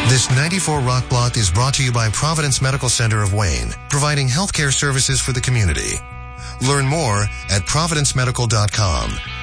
This 94 Rock Block is brought to you by Providence Medical Center of Wayne, providing healthcare services for the community. Learn more at providencemedical.com.